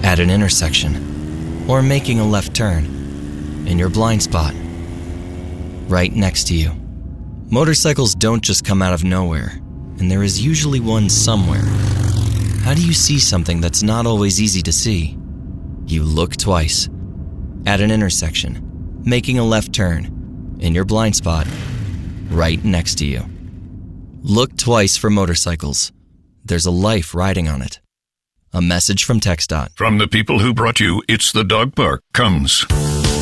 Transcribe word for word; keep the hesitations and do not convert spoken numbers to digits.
at an intersection, or making a left turn in your blind spot, right next to you. Motorcycles don't just come out of nowhere, and there is usually one somewhere. How do you see something that's not always easy to see? You look twice. At an intersection, making a left turn in your blind spot, right next to you. Look twice for motorcycles. There's a life riding on it. A message from TxDOT. From the people who brought you It's the Dog Park comes